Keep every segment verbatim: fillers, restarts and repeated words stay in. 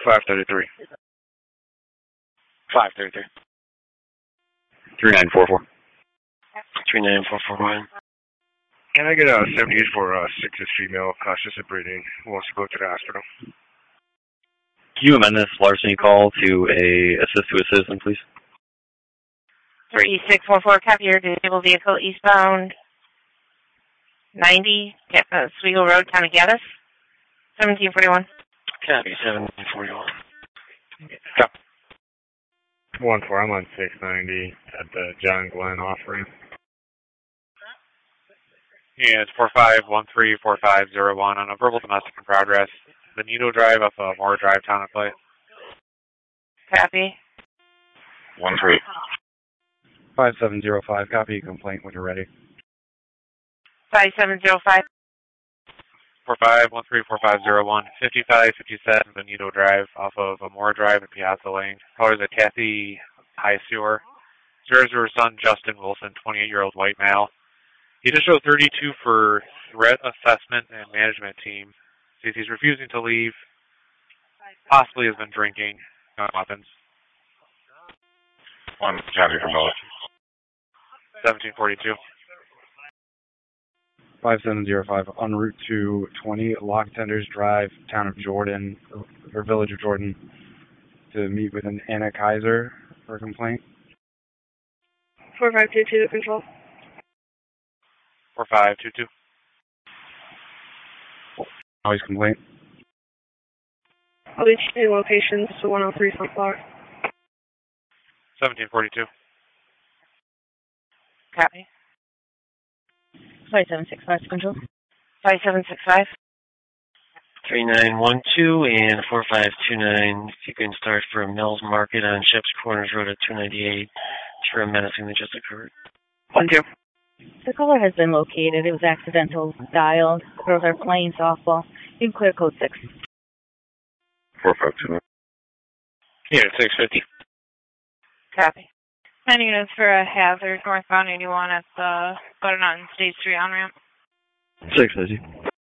five thirty-three. five thirty-three. three nine four four. three nine four four one. Can I get a seventy-eight for uh, six is female, conscious of breathing, who wants to go to the hospital? Can you amend this larceny call to a assist to a citizen, please? three six four four, copy your disabled vehicle eastbound ninety, uh, Sweegle Road, Town of Gaddis, seventeen forty-one. Copy, seventeen forty-one. Copy. one four, I'm on six ninety at the John Glenn offering. Yeah, it's four five one three four five zero one on a verbal domestic in progress. Benito Drive off of Moore Drive, Town of Clay. Copy. one three. five seven zero five, copy your complaint when you're ready. five seven zero five. four five one three four five zero one, fifty-five fifty-seven Benito Drive off of Moore Drive and Piazza Lane. Colors at Kathy High Sewer. Zero zero son Justin Wilson, twenty-eight-year-old white male. He just showed thirty-two for threat assessment and management team. Says he's refusing to leave. Possibly has been drinking. No weapons. One copy from both. seventeen forty-two. five seven zero five, en route to twenty Lock Tenders Drive, Town of Jordan, or Village of Jordan, to meet with an Anna Kaiser for a complaint. four five two two, control. four five two two. Always complaint. I'll be changing locations to one oh three Front Floor. seventeen forty-two. Copy. five seven six five, control. five seven six five. three nine one two and four five two nine. If you can start from Mills Market on Ships Corners Road at two ninety-eight. Sure, menacing that just occurred. one two. The caller has been located. It was accidental dialed. The girls are playing softball. You can clear code six. four five two nine. Here, six fifty. Copy. Ten units for a hazard northbound eighty-one at the Butternut State Street on-ramp. six fifty.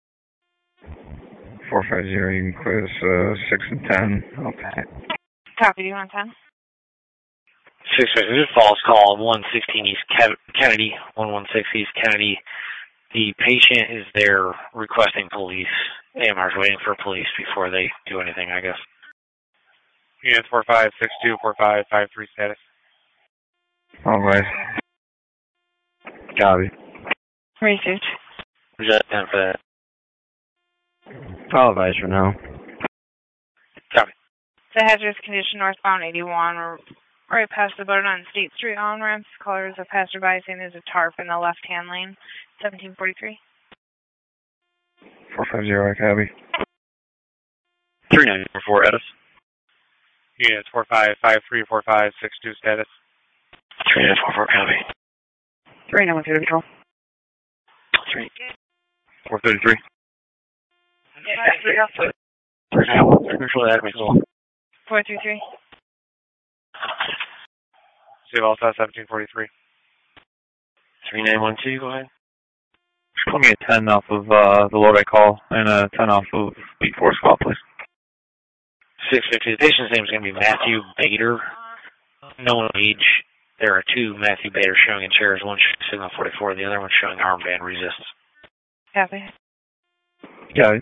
four five zero, you can clear this uh, six and ten. Okay. Copy, do you want ten? six fifty. This falls call one sixteen East Kennedy, one one six East Kennedy. The patient is there requesting police. A M R's waiting for police before they do anything, I guess. Yeah, it's four five six two four five five three status. All right. Copy. Research. Who's got time for that? I'll advise for now. Copy. The hazardous condition northbound eighty-one, or right past the Butternut State Street on-ramps. Callers a passerby saying there's a tarp in the left-hand lane. seventeen forty-three. four five zero, copy. three nine four four, Edis. Yeah, it's four five five three four five six two status. three nine four four, copy. three nine one two, control. three. four thirty-three. Control that, control. four three three. Save also seventeen forty-three. three nine one two, go ahead. Just call me a ten off of uh, the load I call, and a ten off of Beat Force call, please. six fifty. The patient's name is going to be Matthew Bader. Known age. There are two Matthew Bader showing in chairs. One showing signal forty-four, the other one showing armband resistance. Copy. Copy.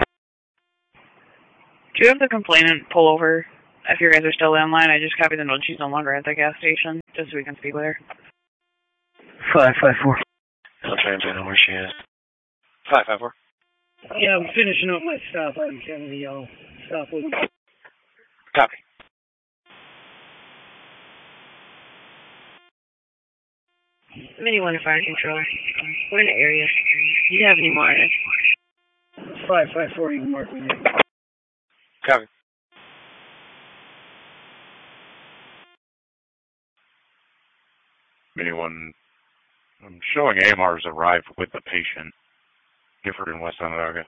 Do you have the complainant pull over if you guys are still in line? I just copied the note. She's no longer at the gas station, just so we can speak with her. five five four. I'll try and find out where she is. five five four. Yeah, I'm finishing up my stop on Kennedy. I'll stop with you. Copy. Anyone in fire control. We're in the area. Do you have any more? five five four, you can mark me. Copy. Anyone, I'm showing A M Rs arrived with the patient. Gifford and West Onondaga.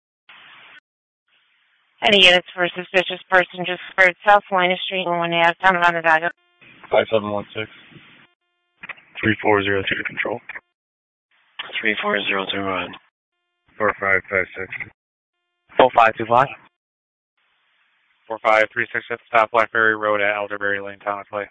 Any units for a suspicious person just spread South Salina Street and one out Town of Onondaga. five seven one six. three four zero two to control. three four zero two one. four five five six. four five two five. four five three six at the stop, Blackberry Road at Elderberry Lane, Town of Clay.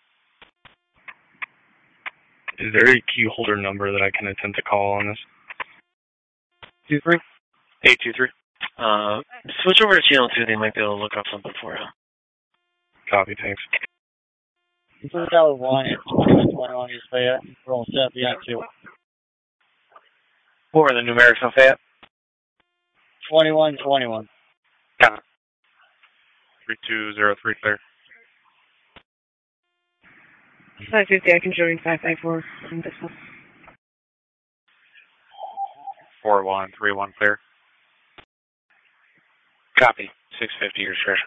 Is there a key holder number that I can attempt to call on this? Two three. eight two three. Uh, switch over to channel two. They might be able to look up something for you. Copy, thanks. Two Tower one, twenty-one twenty-one, is Fayette. Roll set, the two. What were the numerics on Fayette? twenty-one twenty-one. Got it. three two zero three clear. five fifty, I can show you five five four on this one. four one three one clear. Copy. six fifty, your discretion.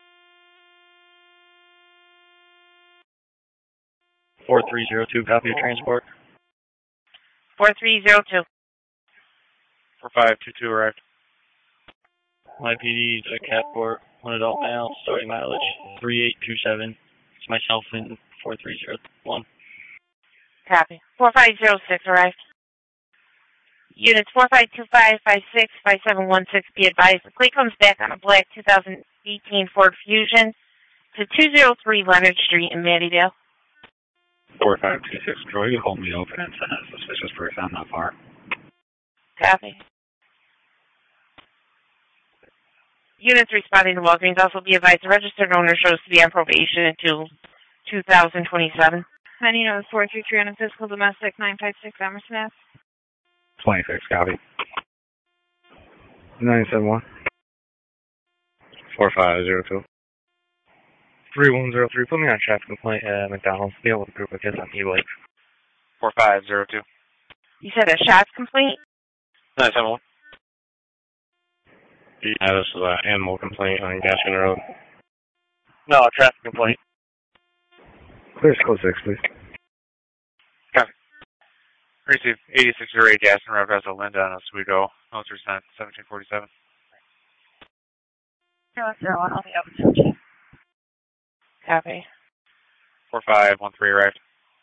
four three zero two, copy of transport. four three zero two. four five two two arrived. Y P D to Catport, one adult male, starting mileage three eight two seven. It's myself in four three zero one. Copy. four five zero six arrived. Units four five two five, five six, five seven one six, be advised. The plate comes back on a black two thousand eighteen Ford Fusion to two oh three Leonard Street in Mattydale. four five two six, Troy, you hold me open and send a suspicious person not far. Copy. Units responding to Walgreens also be advised the registered owner shows to be on probation until two thousand twenty-seven. Menu note four three three on a physical domestic nine five six Emerson Ave. twenty-six, copy. nine seven one. four five zero two. three one zero three, put me on traffic complaint at McDonald's. Be able to group of kids on e-bikes. four five zero two. You said a shots complaint? nine seven one. Yeah, this is an animal complaint on Gaston Road. No, a traffic complaint. Clear code six, please. Copy. Receive eighty-six zero eight Gaston Road, Vessel Linda on Oswego. Notes were sent seventeen forty-seven. zero zero one, I'll be up seventeen. Copy. four five one three arrived.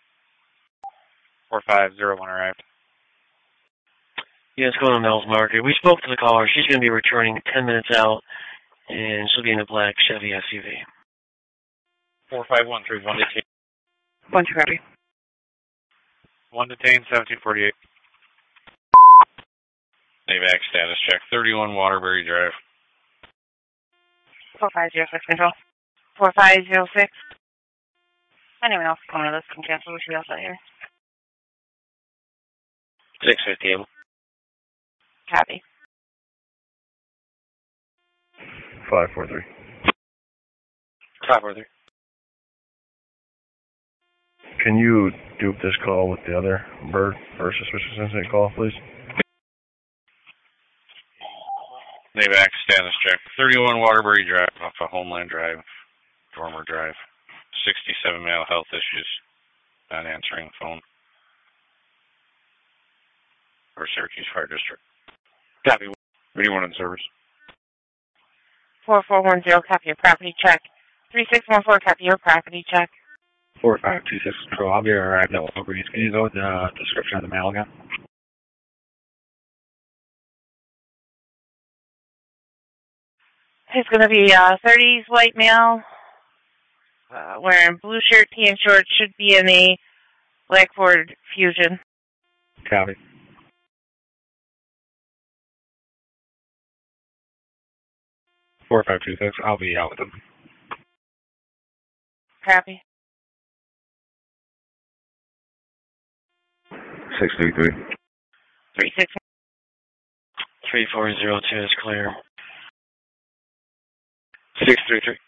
four five zero one arrived. Yeah, it's going to Mel's Market. We spoke to the caller. She's going to be returning ten minutes out, and she'll be in a black Chevy S U V. four five one three, one detained. Bunch of copy. One detained, seventeen forty-eight. AVAC status check, thirty-one Waterbury Drive. four five zero six control. four five zero six. Anyone else coming to this can cancel. We should also here. six fifty, able. Copy. five four three. five four three. Can you dupe this call with the other bird versus suspicious incident call, please? AVAC status check. thirty-one Waterbury Drive off of Homeland Drive, Dormer Drive. sixty-seven male health issues. Not answering phone. Or Syracuse Fire District. Copy. Anyone in service? four four one zero, copy your property check. three six one four, copy your property check. four five two six, Control, I'll be arrived at Walgreens. Can you go with the uh, description of the mail again? It's going to be uh, thirties white male, uh, wearing blue shirt, tan shorts, should be in a black Ford Fusion. Copy. four five two six, I'll be out with them. Copy. six three three. three six one. three four zero two is clear. six three three.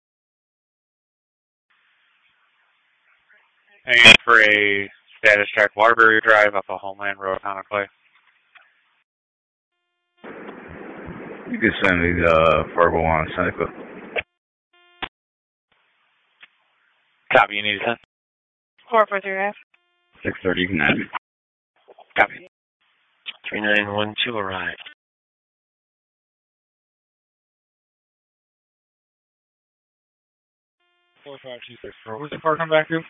And for a status check, Waterbury Drive up a Homeland Road, Town of Clay. You can send me the uh, Fargo on Seneca. Copy, you need a ten. four four three F. six thirty, you can add me. Copy. three nine one two arrived. four five two six, who's the car come back to?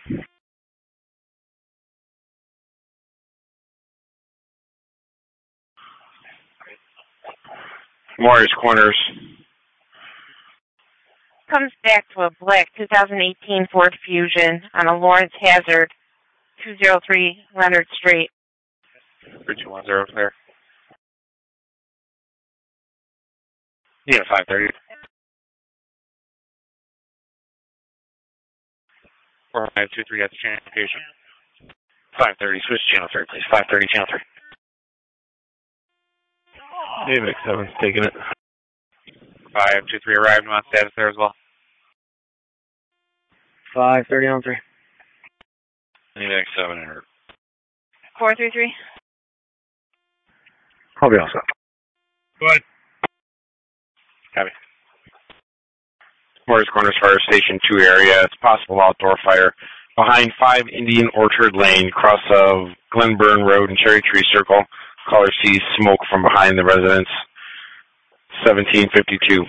Morris Corners. comes back to a black two thousand eighteen Ford Fusion on a Lawrence Hazard, two oh three Leonard Street. three two one zero clear. Yeah, five thirty. four five two three, got the channel location. five thirty, switch channel three, please. five thirty, channel three. A M X seven's taking it. five two three arrived, I'm on status there as well. five thirty on three. A M X seven in her. four three three. I'll be all set. Go ahead. Copy. Morris Corners Fire Station two area. It's possible outdoor fire behind five Indian Orchard Lane, cross of Glenburn Road and Cherry Tree Circle. Caller sees smoke from behind the residence. seventeen fifty-two.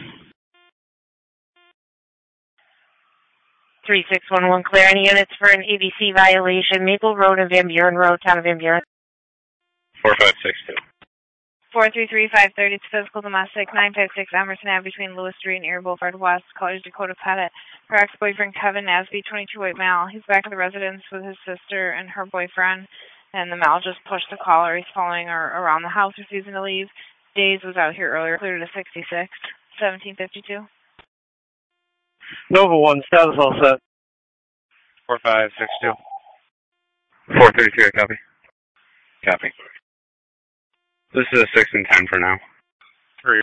three six one one clear. Any units for an A B C violation? Maple Road and Van Buren Road, Town of Van Buren. four five six two. four three three, five thirty, it's physical domestic, nine five six Emerson Avenue between Lewis Street and Erie Boulevard West. Callers Dakota Pettit. Her ex-boyfriend Kevin Nasby, twenty-two, white male. He's back at the residence with his sister and her boyfriend, and the male just pushed the caller. He's following her around the house, refusing to leave. Days was out here earlier, cleared to sixty-six, seventeen fifty-two. Nova one, status all set. four five six two. four thirty-two, copy. Copy. This is a six and ten for now. Three.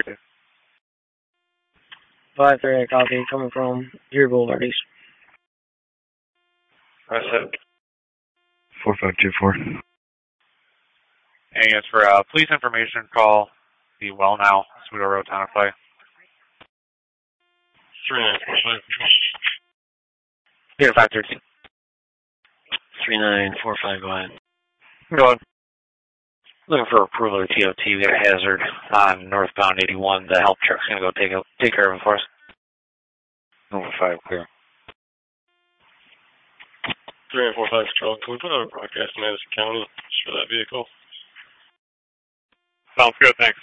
five thirty, copy, coming from Erie Boulevard East. That's it. four five two four. And yes, for uh, police information, call the Well Now, Oswego Road, Town of Clay. three nine four five. Yeah, five thirty. three nine four five, go ahead. Go on. Looking for approval of T O T. We got a hazard on northbound eighty-one. The help truck's going to go take a, take care of it for us. Over five, clear. three nine four five control. Can we put out a broadcast in Madison County for that vehicle? Sounds good, thanks.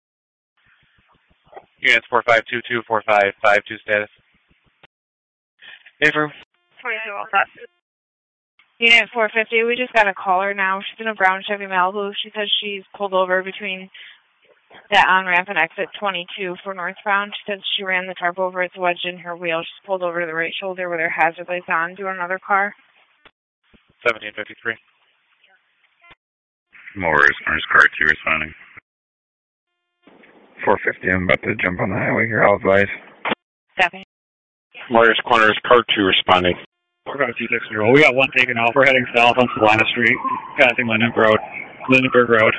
Units four five two two, four five five two status. Affirm. twenty-two, all set. Unit four fifty, we just got a caller now. She's in a brown Chevy Malibu. She says she's pulled over between that on-ramp and exit twenty-two for northbound. She says she ran the tarp over. It's wedged in her wheel. She's pulled over to the right shoulder with her hazard lights on to another car. seventeen fifty-three. Morris Corners car two responding. four fifty, I'm about to jump on the highway here. I'll advise. Copy. Morris Corners car two responding. four five two six zero. We got one taken off. We're heading south on Salina Street, passing Lindenberg Road. Lindenberg Road.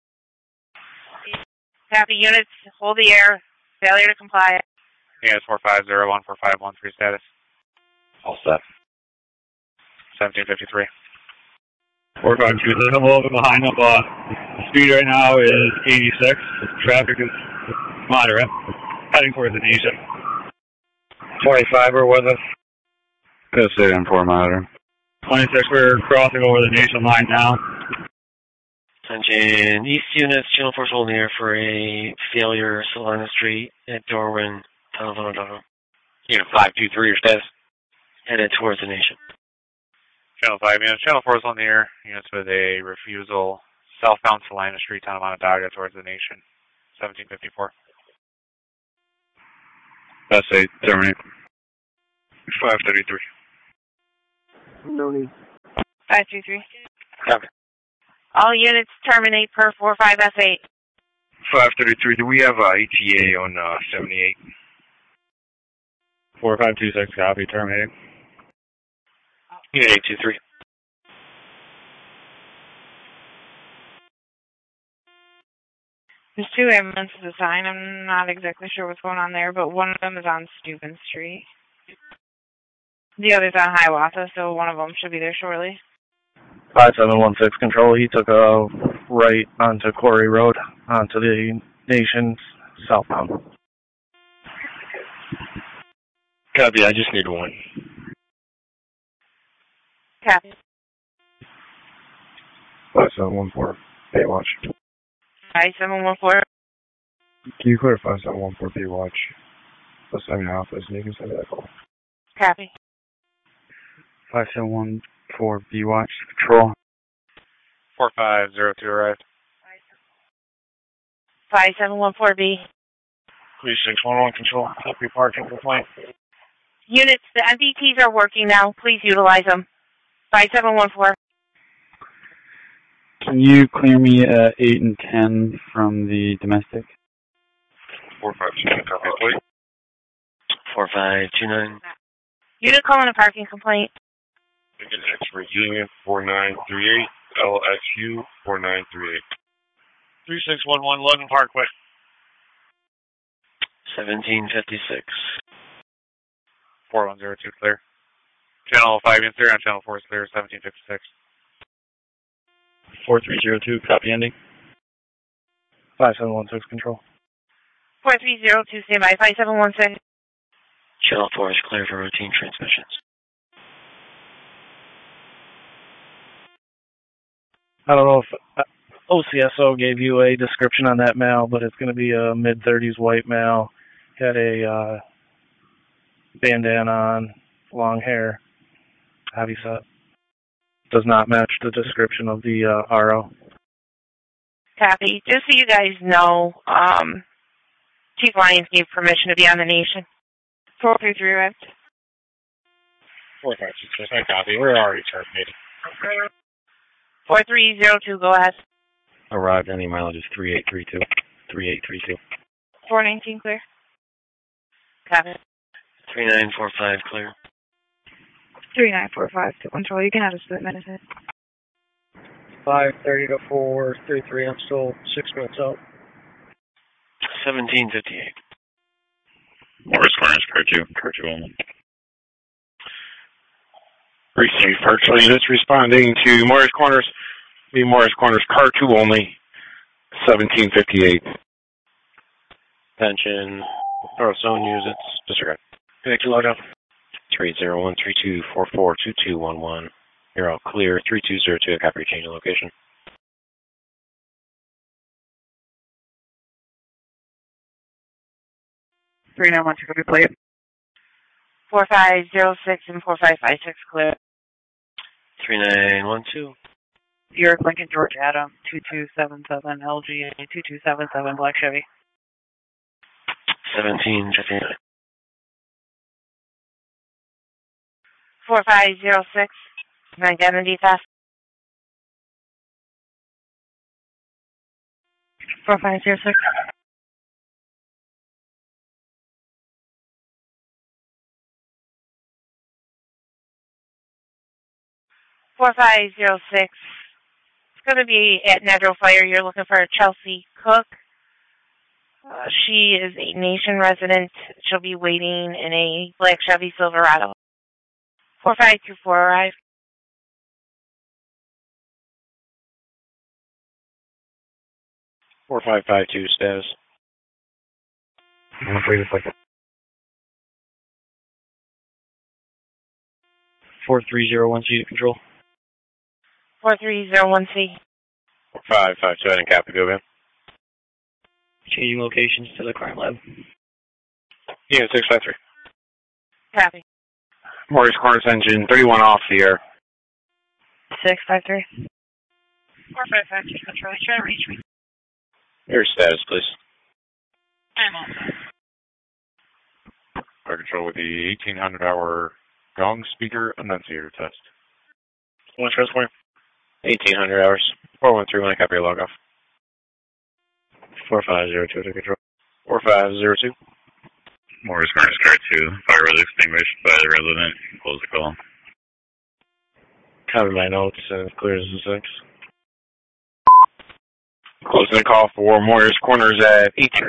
Copy. Units, hold the air. Failure to comply. Units four five zero one, four five one three status. All set. seventeen fifty-three. four five two. There's a little bit behind up. Uh, the speed right now is eighty-six. Traffic is moderate. Heading towards the Nation. twenty-five are with us. Go sit in for monitor. twenty-six, we're crossing over the Nation line now. Attention, East units, channel force holding air for a failure, Salina Street at Darwin, Town of Onondaga. Unit five two three, your status. Headed towards the Nation. Channel five units. Channel four is on the air. Units with a refusal. Southbound Salina Street, Town of Onondaga, towards the Nation. seventeen fifty-four. S eight, terminate. five thirty-three. No need. five two three. Copy. All units terminate per four five S eight. five thirty-three, do we have uh, E T A on uh, seventy-eight? four five two six, copy, terminating. Unit eight two three. There's two ambulances assigned. I'm not exactly sure what's going on there, but one of them is on Steuben Street. The other's on Hiawatha, so one of them should be there shortly. five seven one six control. He took a right onto Quarry Road, onto the Nation southbound. Copy, I just need one. Copy. five seven one four, Baywatch. five seven one four. Can you clear five seven one four Baywatch? Seven Alpha is making some vehicle. Copy. Five seven one four B Watch Patrol. Four five zero two arrived. Five seven one four B. Three six one one control. Copy parking complaint. Units, the M V Ts are working now. Please utilize them. Five seven one four. Can you clear me at eight and ten from the domestic? Four five two nine. Copy plate. Four five two nine. Unit calling a parking complaint. Ticket X-ray Union four nine three eight. L X U four nine three eight. Three six one one Logan Parkway. Seventeen fifty six. Four one zero two clear. Channel five in clear on channel four is clear. Seventeen fifty six. Four three zero two. Copy ending. Five seven one six control. Four three zero two. Stand by. Five seven one six. Channel four is clear for routine transmissions. I don't know if uh, O C S O gave you a description on that male, but it's going to be a mid thirties white male. Had a uh, bandana on, long hair, heavy set. Does not match the description of the uh, R O. Copy. Just so you guys know, um, Chief Lyons gave permission to be on the nation. four three three arrived. Four five six six. I copy. We're already terminated. Four three zero two. Go ahead. Arrived. Any mileage is three eight three two. Three eight three two. four nineteen clear. Copy. Three nine four five clear. three nine four five to control. You can have a split minute. five thirty to four thirty-three. I'm still six minutes out. Seventeen fifty eight. Morris Corners, car two, car two only. Receive partial units responding to Morris Corners. Be Morris Corners, car two only. Seventeen fifty eight. Attention. North zone units. Disregard. Connect to loadout. Three zero one three two four four two two one one. You're all clear. Three two zero two. Copy. Change of location. Three nine one two. Copy. Play it. Four five zero six and four five five six clear. Three nine one two. York Lincoln George Adam two two seven seven L G A two two seven seven Black Chevy. Seventeen fifty nine. Four five zero six. Identity theft. Four five zero six. Four five zero six. It's going to be at Nedrow Fire. You're looking for Chelsea Cook. Uh, she is a Nation resident. She'll be waiting in a black Chevy Silverado. Four five two four arrive. Four five five two status. I'm afraid it's like a Four three zero one C to control. Four three zero one C. Four five five two. I didn't copy. Go, man. Changing locations to the crime lab. Unit six five three. Copy. Morris Corners engine thirty-one off the air. Six five three. Four five five two control. Try to reach me. Your status, please. I'm on. Fire control with the eighteen hundred hour gong speaker enunciator test. One first point. eighteen hundred hours. four one three one. I copy your log off. Four five zero two to control. Four five zero two. Morris Corners, car two. Fire was extinguished by the resident. Close the call. Copy my notes and clear as a six. Closing the call for Morris Corners at eighteen.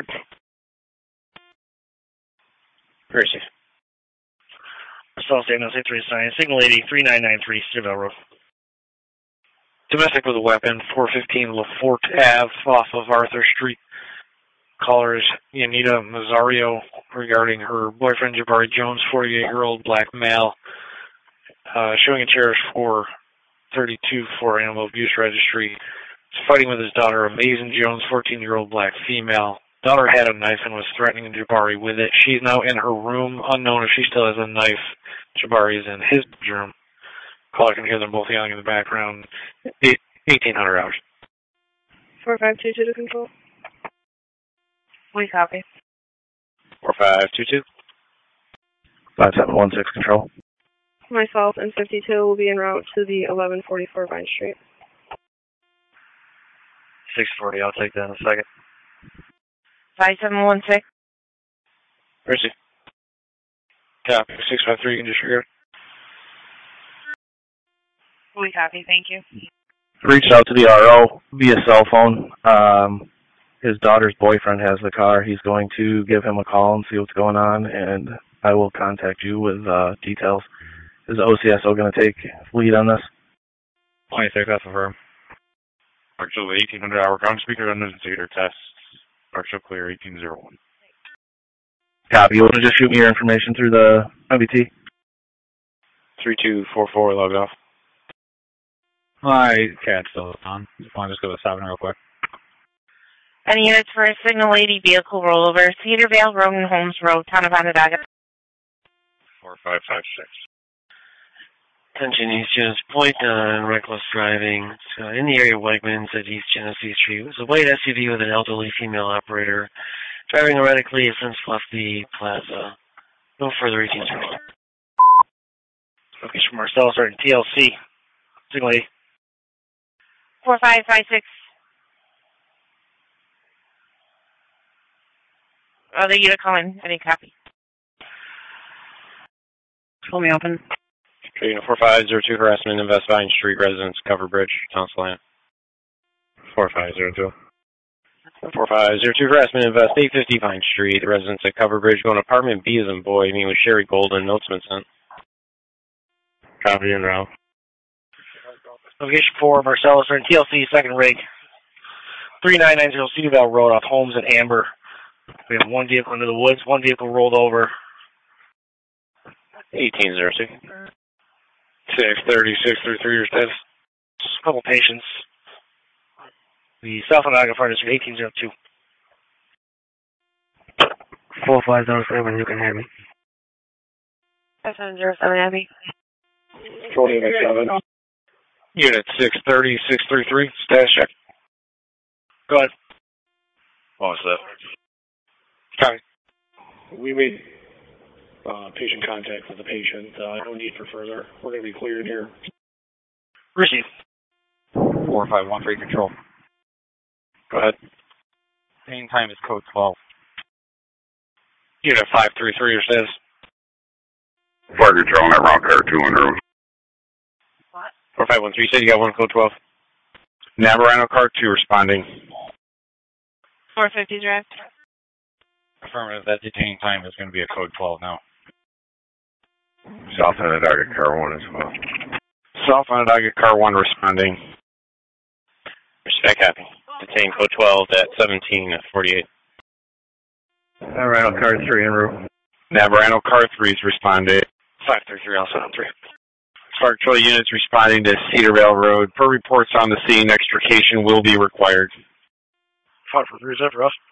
Very safe. Assault state, no say three sign. Signal eighty, three nine nine three, Civil Road. Domestic with a weapon, four fifteen LaForte Ave off of Arthur Street. Caller is Yanita Mazzario regarding her boyfriend Jabari Jones, forty-eight-year-old black male, uh, showing a cherish four thirty-two for animal abuse registry. He's fighting with his daughter, Amazing Jones, fourteen-year-old black female. Daughter had a knife and was threatening Jabari with it. She's now in her room, unknown if she still has a knife. Jabari is in his bedroom. Caller can hear them both yelling in the background. eighteen hundred hours. four five two two to control. We copy. four five two two. five seven one six control. Myself and fifty-two will be en route to the eleven forty-four Vine Street. six forty, I'll take that in a second. five seven one six. Where is he? Copy. six five three, you can disregard. We copy, thank you. Reached out to the R O via cell phone. Um, his daughter's boyfriend has the car. He's going to give him a call and see what's going on, and I will contact you with uh, details. Is the O C S O going to take lead on this? twenty-six, that's affirmed. Actually, eighteen hundred hour ground speaker undesignated test. Partial clear, eighteen oh one. Copy. You want to just shoot me your information through the M B T? three two four four, logged off. My cat's still on. Just want to just go to seven real quick. Any units for a Signal eighty vehicle rollover, Cedarvale Road and Holmes Road, Town of Onondaga. four five five six. Attention, East Genesee Point, uh, reckless driving. So in the area of Wegmans at East Genesee Street. It was a white S U V with an elderly female operator. Driving erratically, has since left the plaza. No further eighteen hundred. Location from Marcellus, starting T L C. Signal eighty. four five five six. Other unit calling, any copy? Pull me open. Unit four five zero two, harassment in West Vine Street, residence, Cover Bridge, Council Land. four five zero two. four five zero two, harassment in West eight fifty Vine Street, residence at Cover Bridge, going to apartment B as in boy, meeting with Sherry Golden, notes been sent. Copy and route. Location four, Marcellus, or T L C, second rig. three nine nine zero Cedarvale Road off Holmes and Amber. We have one vehicle into the woods, one vehicle rolled over. eighteen oh two. six thirty, six thirty-three, your status. A couple patients. The South Onondaga Fire District, eighteen oh two. four five zero seven, you can hear me. five seven zero seven, Abby. forty-eight seven. Unit six thirty, six thirty-three, status check. Go ahead. What was that? Copy. We made uh, patient contact with the patient. Uh, no need for further. We're going to be cleared here. Receive. four five one three control. Go ahead. Main time is code twelve. Unit five three three, your status. Fire control on that round car two in room. What? four five one three, you said you got one code twelve. Navarino car two responding. four fifty draft. Affirmative, that detaining time is going to be a code twelve now. South Onondaga car one as well. South Onondaga car one responding. Respect happy. Detain code twelve at seventeen forty-eight. Navarino car three en route. Navarino car three is responding. five three three, also on three. Fire control units responding to Cedarvale Road. Per reports on the scene, extrication will be required. five four three, is that for us?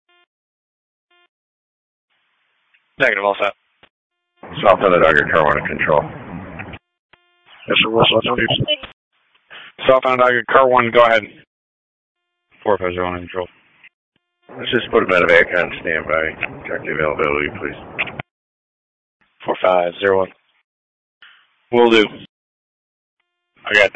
Negative, all set. South Onondaga car one in control. Yes, sir, Russell. South Onondaga car one, go ahead. four five zero one in control. Let's just put a medevac on standby. Check the availability, please. four five zero one. Will do. I got that.